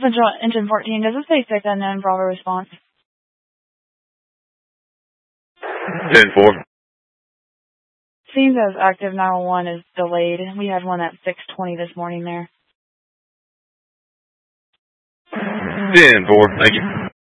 Central Engine 14, does it say 6 unknown Bravo response? 10-4. Seems as active 911 is delayed. We had one at 6:20 this morning there. 10-4, thank you.